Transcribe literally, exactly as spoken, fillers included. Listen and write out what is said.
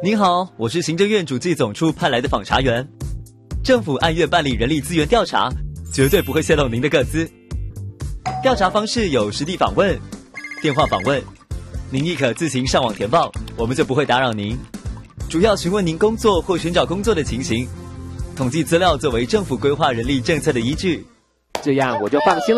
您好，我是行政院主计总处派来的访查员。政府按月办理人力资源调查，绝对不会泄露您的个资。调查方式有实地访问、电话访问，您亦可自行上网填报，我们就不会打扰您。主要询问您工作或寻找工作的情形，统计资料作为政府规划人力政策的依据。 这样我就放心了。